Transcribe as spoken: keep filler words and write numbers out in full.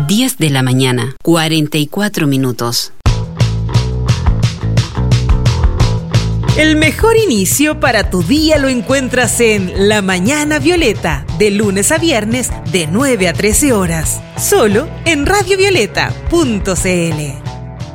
diez de la mañana, cuarenta y cuatro minutos. El mejor inicio para tu día lo encuentras en La Mañana Violeta, de lunes a viernes, de nueve a trece horas. Solo en radio violeta punto c l.